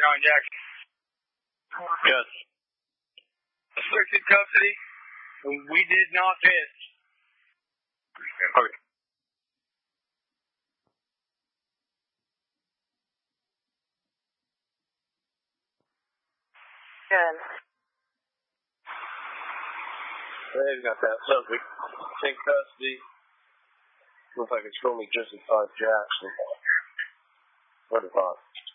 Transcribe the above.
on Jackson. Yes. Restricted custody. We did not pitch. Okay. Good. They've got that subject. Take custody. Looks like it's only just inside Jackson. What about?